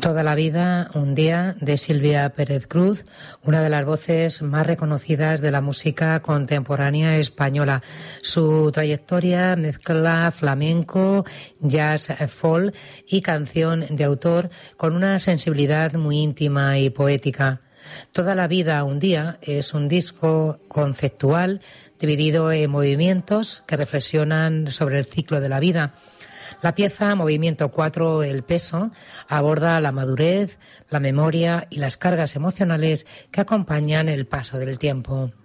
Toda la vida, un día, de Silvia Pérez Cruz, una de las voces más reconocidas de la música contemporánea española. Su trayectoria mezcla flamenco, jazz, folk y canción de autor con una sensibilidad muy íntima y poética. Toda la vida, un día es un disco conceptual dividido en movimientos que reflexionan sobre el ciclo de la vida. La pieza Movimiento 4, El peso, aborda la madurez, la memoria y las cargas emocionales que acompañan el paso del tiempo.